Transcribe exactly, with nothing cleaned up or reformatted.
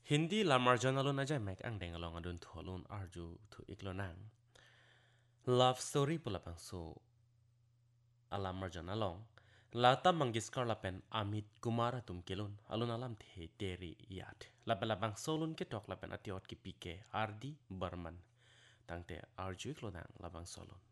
Hindi lamar janalun aja mek ang deng along adun tholun arju thu iklonang. Love story pula bang so alamar janalong. Lata Mangeshkar lapen Amit Kumara tum kelun alun alam the teri yat. Lapalabang solun ketok lapen atiot ki pike Ardi Barman. Tangte arju iklonang labang solun.